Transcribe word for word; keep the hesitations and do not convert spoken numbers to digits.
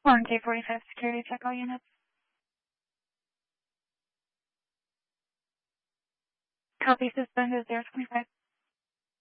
one K forty-five security, check all units. Copy, suspended zero twenty-five.